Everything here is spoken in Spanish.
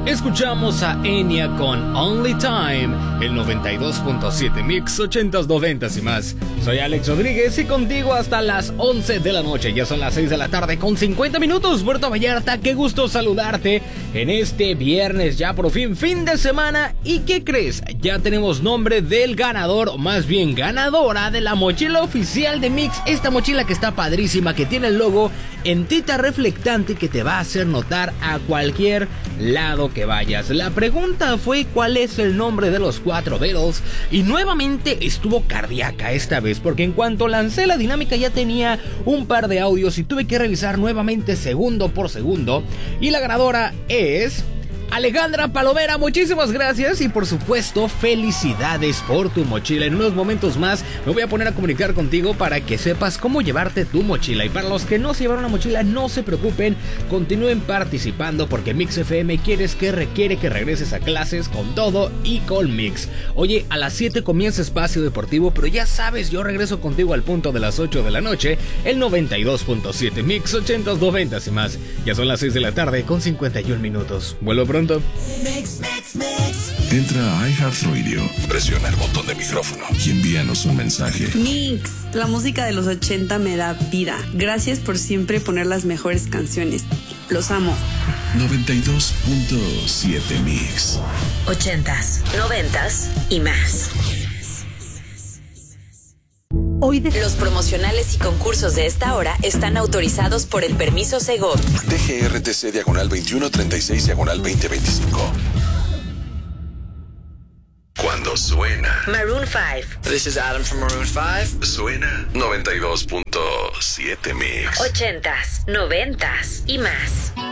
Escuchamos a Enya con Only Time, el 92.7 Mix 80s, 90s y más. Soy Alex Rodríguez y contigo hasta las 11 de la noche. Ya son las 6 de la tarde con 50 minutos. Puerto Vallarta, qué gusto saludarte en este viernes, ya por fin de semana. ¿Y qué crees? Ya tenemos nombre del ganador, o más bien ganadora de la mochila oficial de Mix. Esta mochila que está padrísima, que tiene el logo en tinta reflectante que te va a hacer notar a cualquier lado que vayas. La pregunta fue cuál es el nombre de los 4 Beatles y nuevamente estuvo cardíaca esta vez, porque en cuanto lancé la dinámica ya tenía un par de audios y tuve que revisar nuevamente segundo por segundo, y la ganadora es Alejandra Palomera. Muchísimas gracias y por supuesto felicidades por tu mochila. En unos momentos más me voy a poner a comunicar contigo para que sepas cómo llevarte tu mochila, y para los que no se llevaron la mochila no se preocupen, continúen participando porque Mix FM quiere que regreses a clases con todo y con Mix. Oye, a las 7 comienza Espacio Deportivo, pero ya sabes, yo regreso contigo al punto de las 8 de la noche, el 92.7 Mix 80s, 90s y más. Ya son las 6 de la tarde con 51 minutos. Vuelvo pronto. Entra a iHeartRadio, presiona el botón de micrófono y envíanos un mensaje. Mix, la música de los 80 me da vida. Gracias por siempre poner las mejores canciones. Los amo. 92.7 Mix. 80s, 90s y más. Los promocionales y concursos de esta hora están autorizados por el permiso Segov. DGRTC /2136/2025. Cuando suena Maroon 5. This is Adam from Maroon 5. Suena 92.7 Mix. 80s, 90s y más.